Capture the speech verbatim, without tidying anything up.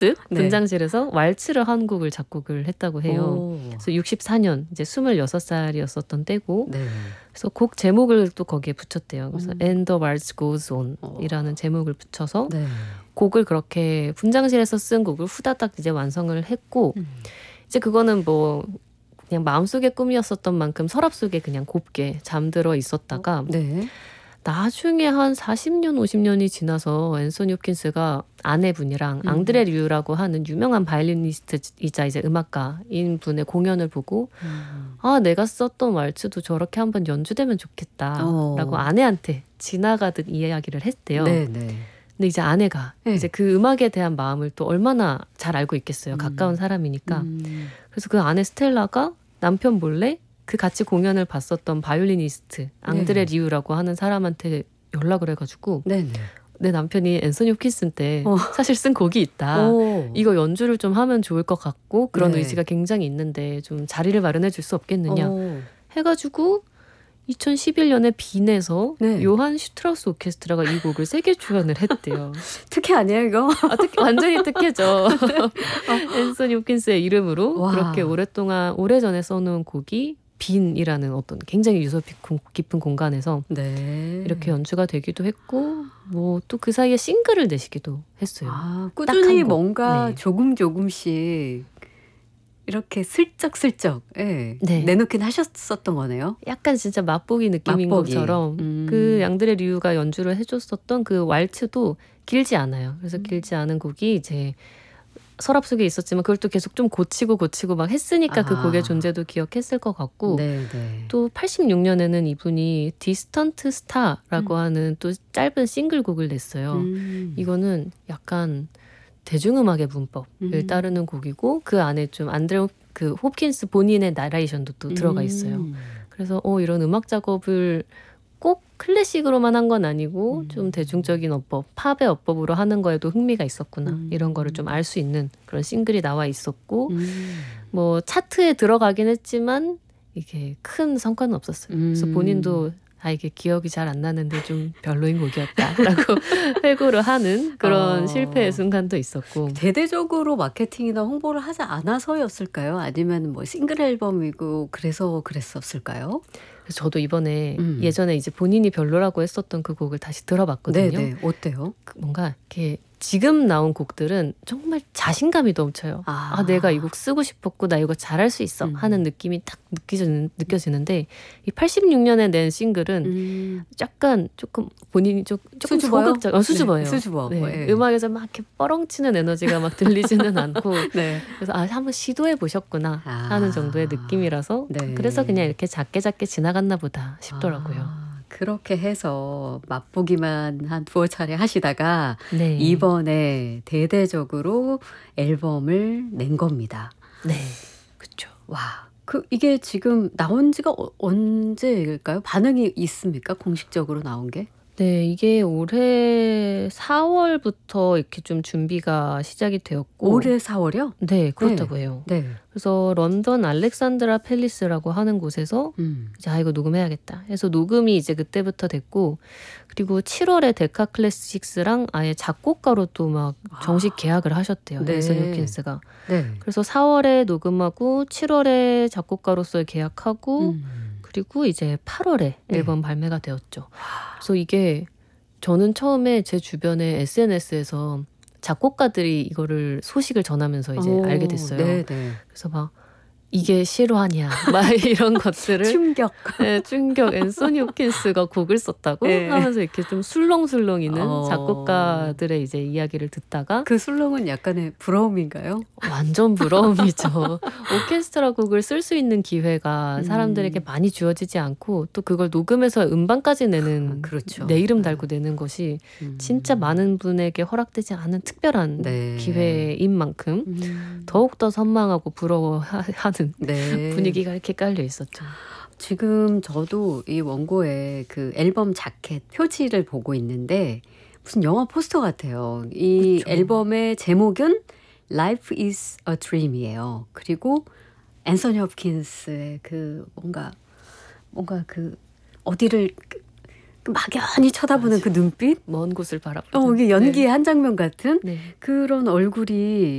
네. 분장실에서 왈츠를 한 곡을 작곡을 했다고 해요. 오. 그래서 육십사 년 이제 스물여섯 살이었었던 때고 네. 그래서 곡 제목을 또 거기에 붙였대요. 그래서 음. And the Waltz Goes On 어. 이라는 제목을 붙여서 네. 곡을 그렇게 분장실에서 쓴 곡을 후다닥 이제 완성을 했고 음. 이제 그거는 뭐 그냥 마음속의 꿈이었었던 만큼 서랍 속에 그냥 곱게 잠들어 있었다가 네. 나중에 한 사십 년, 오십 년이 지나서 앤서니 홉킨스가 아내분이랑 음. 앙드레 류라고 하는 유명한 바이올리니스트이자 이제 음악가인 분의 공연을 보고 음. 아 내가 썼던 왈츠도 저렇게 한번 연주되면 좋겠다라고 어. 아내한테 지나가듯 이야기를 했대요. 네, 네. 근데 이제 아내가 네. 이제 그 음악에 대한 마음을 또 얼마나 잘 알고 있겠어요. 음. 가까운 사람이니까. 음. 그래서 그 아내 스텔라가 남편 몰래 그 같이 공연을 봤었던 바이올리니스트 앙드레 네. 리우라고 하는 사람한테 연락을 해가지고 네, 네. 내 남편이 앤서니 홉킨스인데 어. 사실 쓴 곡이 있다. 오. 이거 연주를 좀 하면 좋을 것 같고 그런 네. 의지가 굉장히 있는데 좀 자리를 마련해 줄 수 없겠느냐 오. 해가지고 이천십일 년에 빈에서 네. 요한 슈트라우스 오케스트라가 이 곡을 세계 주연을 했대요. 특혜 아니에요, 이거? 아, 특, 완전히 특혜죠. 앤서니 홉킨스의 이름으로 와. 그렇게 오랫동안 오래전에 써놓은 곡이 빈이라는 어떤 굉장히 유서 깊은 공간에서 네. 이렇게 연주가 되기도 했고 뭐 또 그 사이에 싱글을 내시기도 했어요. 아, 딱 꾸준히 한 곡. 뭔가 네. 조금 조금씩 이렇게 슬쩍슬쩍 예, 네. 내놓긴 하셨었던 거네요. 약간 진짜 맛보기 느낌인 맛보기. 것처럼 음. 그 양드레 류가 연주를 해줬었던 그 왈츠도 길지 않아요. 그래서 음. 길지 않은 곡이 이제 서랍 속에 있었지만 그걸 또 계속 좀 고치고 고치고 막 했으니까 그 아. 곡의 존재도 기억했을 것 같고 네, 네. 또 팔십육 년에는 이분이 디스턴트 스타라고 음. 하는 또 짧은 싱글곡을 냈어요. 음. 이거는 약간 대중음악의 문법을 음. 따르는 곡이고 그 안에 좀 안드레 그 홉킨스 본인의 나레이션도 또 들어가 있어요. 음. 그래서 어 이런 음악 작업을 꼭 클래식으로만 한 건 아니고 음. 좀 대중적인 어법, 팝의 어법으로 하는 거에도 흥미가 있었구나. 음. 이런 거를 좀 알 수 있는 그런 싱글이 나와 있었고 음. 뭐 차트에 들어가긴 했지만 이게 큰 성과는 없었어요. 그래서 음. 본인도 아 이게 기억이 잘 안 나는데 좀 별로인 곡이었다라고 회고를 하는 그런 어. 실패의 순간도 있었고 대대적으로 마케팅이나 홍보를 하지 않아서였을까요? 아니면 뭐 싱글 앨범이고 그래서 그랬었을까요? 그래서 저도 이번에 음. 예전에 이제 본인이 별로라고 했었던 그 곡을 다시 들어봤거든요. 네, 네. 어때요? 그 뭔가 이렇게 지금 나온 곡들은 정말 자신감이 넘쳐요. 아. 아, 내가 이 곡 쓰고 싶었고 나 이거 잘할 수 있어 음. 하는 느낌이 딱 느껴지는, 느껴지는데 이 팔십육 년에 낸 싱글은 음. 약간 조금 본인이 조, 조금 수줍어요? 소극적, 어, 수줍어요. 네, 수줍어. 네, 네. 음악에서 막 이렇게 뻐렁치는 에너지가 막 들리지는 않고 네. 그래서 아 한번 시도해 보셨구나 아. 하는 정도의 느낌이라서 네. 그래서 그냥 이렇게 작게 작게 지나갔나 보다 싶더라고요. 아, 그렇게 해서 맛보기만 한 두어 차례 하시다가 네. 이번에 대대적으로 앨범을 낸 겁니다. 네, 그렇죠. 와, 그 이게 지금 나온 지가 어, 언제일까요? 반응이 있습니까? 공식적으로 나온 게? 네, 이게 올해 사월부터 이렇게 좀 준비가 시작이 되었고 올해 사월이요? 네, 그렇다고 해요. 네. 그래서 런던 알렉산드라 팰리스라고 하는 곳에서 음. 이제 아 이거 녹음해야겠다 해서 녹음이 이제 그때부터 됐고 그리고 칠월에 데카 클래식스랑 아예 작곡가로 또 막 정식 계약을 하셨대요. 네. 앤서니 홉킨스가. 네. 그래서 사월에 녹음하고 칠월에 작곡가로서 계약하고 음. 그리고 이제 팔월에 네. 앨범 발매가 되었죠. 그래서 이게 저는 처음에 제 주변에 에스엔에스에서 작곡가들이 이거를 소식을 전하면서 이제 오, 알게 됐어요. 네, 네. 그래서 막 이게 실화냐 막 이런 것들을 충격. 네, 충격 앤서니 홉킨스가 곡을 썼다고 네. 하면서 이렇게 좀 술렁술렁이는 어. 작곡가들의 이제 이야기를 듣다가 그 술렁은 약간의 부러움인가요? 완전 부러움이죠. 오케스트라 곡을 쓸 수 있는 기회가 사람들에게 음. 많이 주어지지 않고 또 그걸 녹음해서 음반까지 내는 아, 그렇죠. 내 이름 달고 내는 것이 음. 진짜 많은 분에게 허락되지 않은 특별한 네. 기회인 만큼 음. 더욱더 선망하고 부러워하는 네. 분위기가 이렇게 깔려 있었죠. 지금 저도 이 원고의 그 앨범 자켓 표지를 보고 있는데 무슨 영화 포스터 같아요. 이 그쵸. 앨범의 제목은 Life is a Dream이에요. 그리고 앤서니 홉킨스의 그 뭔가 뭔가 그 어디를 그, 그 막연히 쳐다보는 맞아. 그 눈빛, 먼 곳을 바라보는. 어 이게 연기의 한 장면 같은 네. 네. 그런 얼굴이